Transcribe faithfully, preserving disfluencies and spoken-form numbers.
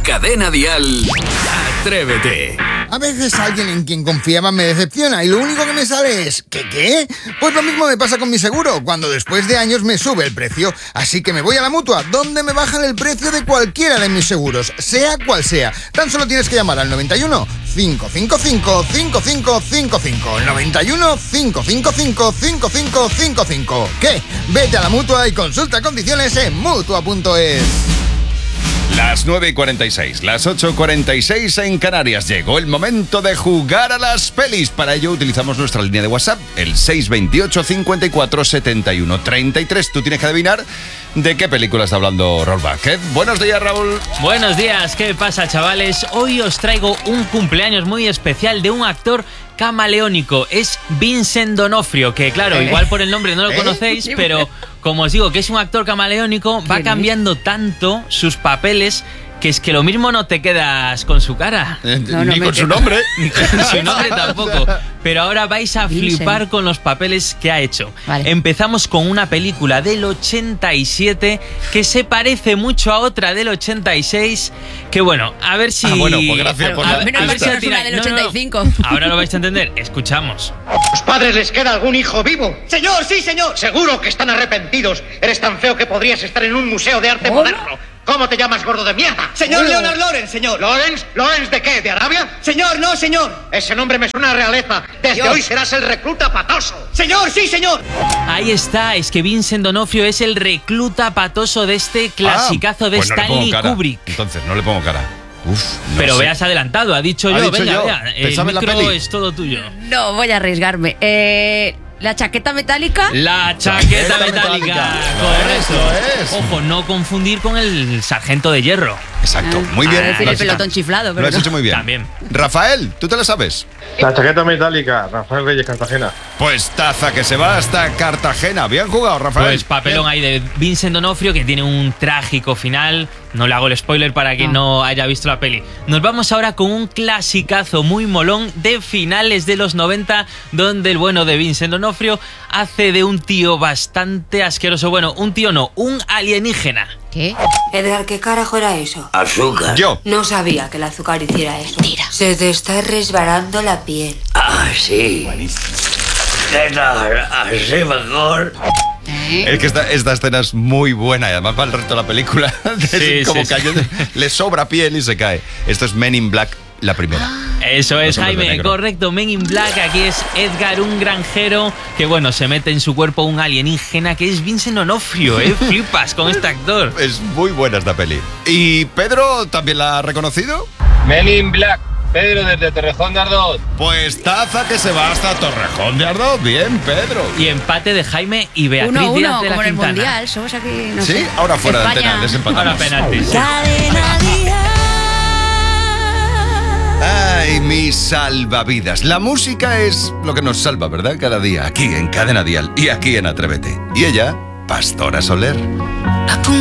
Cadena Dial, Atrévete. A veces alguien en quien confiaba me decepciona y lo único que me sale es ¿qué qué? Pues lo mismo me pasa con mi seguro, cuando después de años me sube el precio. Así que me voy a la Mutua, donde me bajan el precio de cualquiera de mis seguros, sea cual sea. Tan solo tienes que llamar al noventa y uno, cinco cinco cinco, cinco cinco cinco cinco. noventa y uno, cinco cinco cinco, cinco cinco cinco cinco. ¿Qué? Vete a la Mutua y consulta condiciones en mutua punto es. Las nueve y cuarenta y seis, las ocho y cuarenta y seis en Canarias. Llegó el momento de jugar a las pelis. Para ello utilizamos nuestra línea de WhatsApp, el seis veintiocho, cincuenta y cuatro, setenta y uno, treinta y tres. Tú tienes que adivinar de qué película está hablando Raúl Vázquez. Buenos días, Raúl. Buenos días, ¿qué pasa, chavales? Hoy os traigo un cumpleaños muy especial de un actor camaleónico. Es Vincent D'Onofrio, que claro, igual por el nombre no lo conocéis, pero como os digo que es un actor camaleónico, va cambiando tanto sus papeles que es que lo mismo no te quedas con su cara. No, no, ni con su nombre. Ni con su nombre tampoco. Pero ahora vais a flipar Vincent con los papeles que ha hecho. Vale. Empezamos con una película del ochenta y siete que se parece mucho a otra del ochenta y seis. Que bueno, a ver si... Ah, bueno, pues gracias por a, la... a, menos mal que es una del ochenta y cinco. No, no. Ahora lo vais a entender. Escuchamos. ¿A los padres les queda algún hijo vivo? Señor, sí, señor. Seguro que están arrepentidos. Eres tan feo que podrías estar en un museo de arte moderno. ¿Cómo te llamas, gordo de mierda? Señor oh. Leonard Lawrence, señor. ¿Lawrence? ¿Lawrence de qué? ¿De Arabia? Señor, no, señor. Ese nombre me suena a realeza. Desde Dios. hoy serás el recluta patoso. Señor, sí, señor. Ahí está, es que Vincent D'Onofrio es el recluta patoso de este clasicazo ah, de pues no Stanley Kubrick. Entonces, no le pongo cara. Uf, no Pero sé. veas adelantado, ha dicho ¿Ha yo, dicho venga, yo? venga, el micro es todo tuyo. No, voy a arriesgarme. Eh... ¿La chaqueta metálica? La chaqueta, chaqueta metálica. metálica. Correcto. Es. Ojo, no confundir con el sargento de hierro. Exacto, ah, muy bien. A decir el pelotón chiflado. Pero lo has no. hecho muy bien. También. Rafael, ¿tú te lo sabes? La chaqueta metálica, Rafael Reyes, Cartagena. Pues taza que se va hasta Cartagena. Bien jugado, Rafael. Pues papelón bien. Ahí de Vincent D'Onofrio, que tiene un trágico final. No le hago el spoiler para quien no. no haya visto la peli. Nos vamos ahora con un clasicazo muy molón de finales de los noventa, donde el bueno de Vincent D'Onofrio hace de un tío bastante asqueroso. Bueno, un tío no, un alienígena. ¿Qué? Edgar, ¿qué carajo era eso? Azúcar. Yo. No sabía que el azúcar hiciera eso. Mentira. Se te está resbalando la piel. Ah, sí. ¿Qué tal? Así mejor. Es que esta, esta escena es muy buena y además para el resto de la película sí, como sí, cayó, sí. le sobra piel y se cae. Esto es Men in Black, la primera. Eso es, Jaime, correcto. Men in Black, aquí es Edgar, un granjero que, bueno, se mete en su cuerpo un alienígena que es Vincent D'Onofrio, ¿eh? Flipas con este actor. Es muy buena esta peli. ¿Y Pedro también la ha reconocido? Men in Black, Pedro desde Torrejón de Ardoz. Pues taza que se va hasta Torrejón de Ardoz. Bien, Pedro. Y empate de Jaime y Beatriz uno, uno, Díaz de la como en el Quintana. Mundial, somos aquí, no ¿Sí? sé. Ahora fuera España. de antena, desempatamos. Ahora penaltis. Cadena Dial. Ay, mis salvavidas. La música es lo que nos salva, ¿verdad? Cada día, aquí en Cadena Dial y aquí en Atrévete. Y ella, Pastora Soler.